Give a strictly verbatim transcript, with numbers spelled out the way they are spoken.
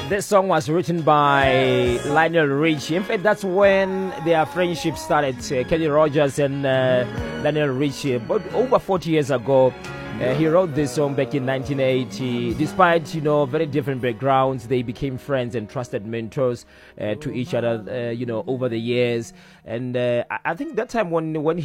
This song was written by Lionel Richie. In fact, that's when their friendship started. Uh, Kenny Rogers and uh, Lionel Richie, but over forty years ago. Uh, he wrote this song back in nineteen eighty. Despite, you know, very different backgrounds, they became friends and trusted mentors uh, to each other, uh, you know, over the years. And uh, I I think that time when when